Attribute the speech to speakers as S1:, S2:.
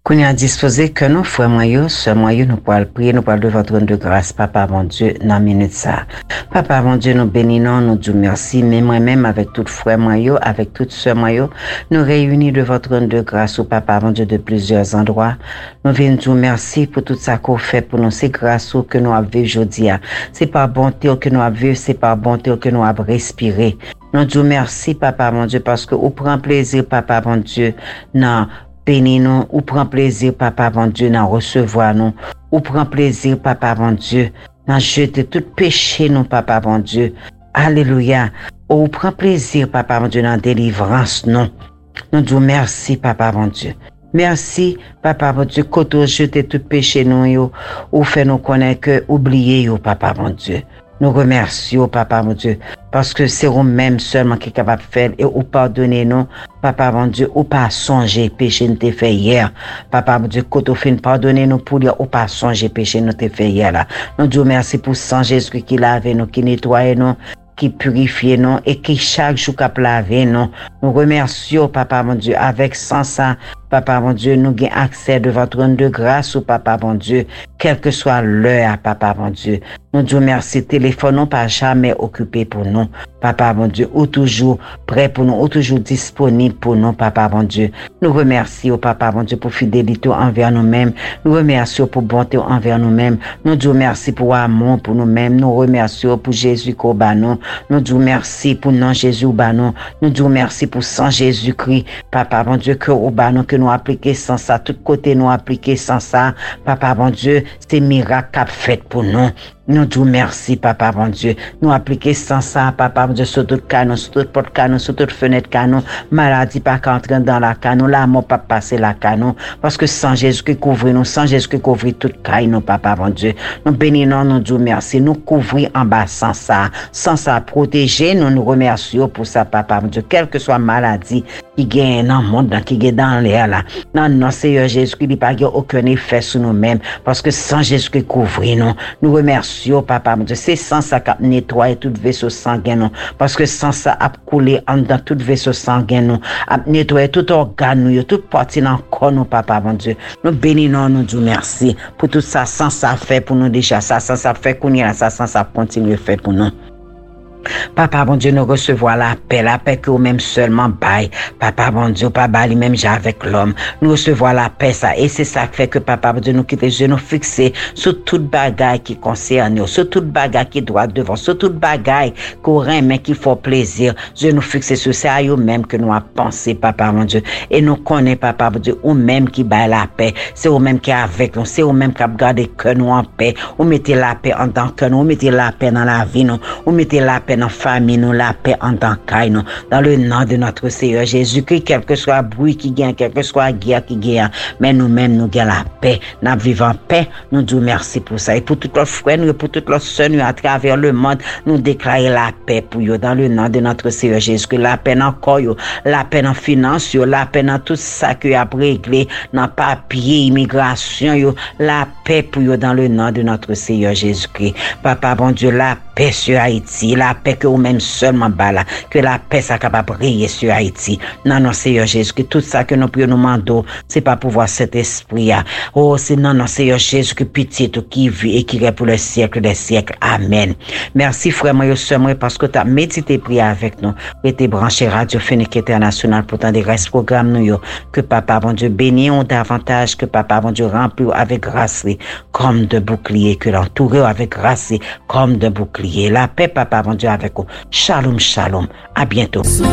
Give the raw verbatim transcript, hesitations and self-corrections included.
S1: Qu'on a disposé que nous, frères moyens, sœurs moyens, nous pourrons prier, nous pourrons devant trône de grâce, Papa, mon Dieu, dans minute ça. Papa, mon Dieu, nous bénissons, nous disons merci, mais moi-même, avec tout frère moyens, avec toute sœur moyens, nous réunis devant trône de grâce au Papa, mon Dieu, de plusieurs endroits. Nous venons dire merci pour tout ça qu'on fait pour nous. C'est grâce au que nous avons vu aujourd'hui. C'est par bonté que nous avons vu, c'est par bonté que nous avons respiré. Nous disons merci, Papa, mon Dieu, parce que vous prenez plaisir, Papa, mon Dieu, non. Bénis nous, ou prend plaisir, Papa, bon Dieu, d'en recevoir nous. Ou prend plaisir, Papa, bon Dieu, d'en jeter tout péché, nous, Papa, bon Dieu. Alléluia. Ou prend plaisir, Papa, bon Dieu, dans délivrance, non. Nous disons merci, Papa, bon Dieu. Merci, Papa, bon Dieu, quand vous jetez tout péché, nous, yo, ou fait nous connaître que oubliez, yo, Papa, bon Dieu. Nous remercions, Papa, mon Dieu, parce que c'est vous-même seulement qui est capable de faire et ou pardonner nous, Papa, mon Dieu, ou pas songer péché nous t'ai fait hier. Papa, mon Dieu, quand on fait pardonner nous pour dire ou pas songer péché nous t'ai fait hier là. Nous disons merci pour sang Jésus qui lave nous, qui nettoie nous, qui purifie nous et qui chaque jour cap laver nous. Nous remercions, Papa, mon Dieu, avec sans ça, Papa, mon Dieu, nous avons accès devant trône de grâce au Papa, mon Dieu, quelle que soit l'heure, Papa, mon Dieu. Nous disons merci, téléphone non pas jamais occupé pour nous, Papa, mon Dieu, ou toujours prêt pour nous, ou toujours disponible pour nous, Papa, mon Dieu. Nous remercions, Papa, mon Dieu, pour fidélité envers nous-mêmes. Nous remercions pour bonté envers nous-mêmes. Nous disons merci pour amour pour nous-mêmes. Nous remercions pour Jésus qu'on bat nous. Nous disons merci pour non Jésus au bat nous. Nous disons merci pour sang Jésus-Christ, Papa, mon Dieu, que au bat nous, que nous appliquer sans ça, tout côté nous appliquer sans ça, Papa, mon Dieu, c'est miracle qu'a fait pour nous. Nous disons merci, Papa, mon Dieu. Nous appliquer sans ça, Papa, mon Dieu, sur tout canon, sur toute porte canon, sur toute fenêtre canon, maladie pas qu'entrer dans la canon, la mort pas passer la canon, parce que sans Jésus qui couvre nous, sans Jésus qui couvre toute canon, Papa, mon Dieu. Nous bénissons, nous disons merci, nous couvrir en bas sans ça, sans ça protéger, nous nous remercions pour ça, Papa, mon Dieu, quelle que soit maladie qui gagne dans le monde, qui gagne dans l'air là. Non, non, Seigneur Jésus, qui n'a pas aucun effet sur nous-mêmes, parce que sans Jésus qui couvre nous, nous remercions, Papa, mon Dieu, c'est sans ça qu'a nettoyé tout vaisseau sanguin, non, parce que sans ça a coulé en dans tout vaisseau sanguin, non, a nettoyé tout organe, nous, toute partie dans le corps, nous, Papa, mon Dieu. Nous bénissons, nous disons merci pour tout ça, sans ça fait pour nous déjà, ça, sans ça fait qu'on y a, ça, sans ça continue faire pour nous. Papa, bon Dieu, nous recevons la paix, la paix que nous-mêmes seulement bail. Papa, bon Dieu, pas bail lui-même j'ai avec l'homme. Nous recevons la paix, ça. Et c'est ça qui fait que Papa, bon Dieu, nous quitter les yeux, nous fixer sur toute bagaille qui concerne nous, sur toute bagaille qui doit devant, sur toute bagaille qu'on aime, qui fait plaisir. Dieu nous fixer sur ça, à nous-mêmes que nous avons pensé, Papa, mon Dieu. Et nous connaissons, Papa, bon Dieu, nous-mêmes qui bail la paix. C'est nous-mêmes qui est avec nous, c'est nous-mêmes qui gardé que nous en paix. Ou mettez la paix en tant que nous, ou mettez la paix dans la vie, nous, ou mettez la paix dans la famille, nous, la paix en tant que nous, dans le nom de notre Seigneur Jésus-Christ, quel que soit le bruit qui gagne, quel que soit la guerre qui gagne, mais nous-mêmes, nous gagnons la paix, nous vivons en paix, nous disons merci pour ça, et pour tous nos frères, nous, pour toutes nos sœurs, nous, à travers le monde, nous déclarons la paix pour eux, dans le nom de notre Seigneur Jésus-Christ, la paix dans le corps, la paix dans la finance, la paix dans tout ça que a réglé, dans le papier, immigration, la paix pour eux, dans le nom de notre Seigneur Jésus-Christ. Papa, bon Dieu, la paix sur Haïti, la paix que vous-même seulement bala, que la paix soit capable de briller sur Haïti. Non, non, Seigneur Jésus, que tout ça que nous prions nous demandons, c'est pas pour voir cet esprit. Oh, c'est non, non, Seigneur Jésus, que pitié tout qui vit et qui est pour le siècle des siècles. Amen. Merci, frère, moi, sœur, moi, parce que tu as médité, prié avec nous. Et t'es branché Radio Phénix International pour tant des restes programmes, nous, que Papa, bon Dieu, bénisse davantage, que Papa, bon Dieu, remplit avec grâce, comme de bouclier, que l'entoure avec grâce, comme de bouclier. La paix, Papa, bon Dieu, avec vous. Shalom, shalom. À bientôt.